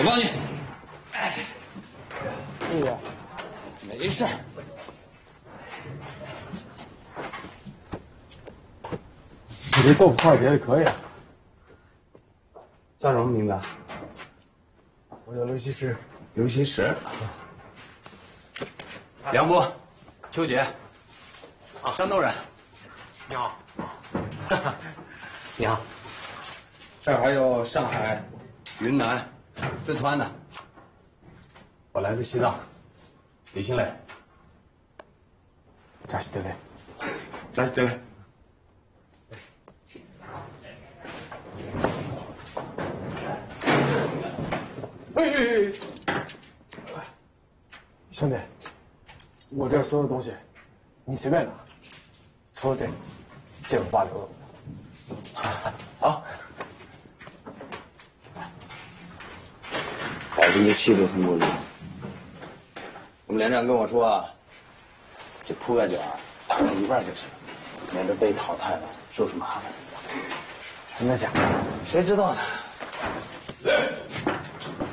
帮你。 谢谢。 没事。 你这豆腐块叠的可以啊。 叫什么名字？ 我叫刘西施。 刘西施。梁波，邱杰。啊，山东人。 你好。 你好。这儿还有上海、云南、四川的。我来自西藏，李新磊。 扎西德勒。 扎西德勒。 兄弟，我这所有东西，你随便拿，除了这我爸留了。 好。 7%的通过率。我们连长跟我说啊，这铺盖卷大概1半就行，免得被淘汰了，受什么麻烦。 真的假的？ 谁知道呢？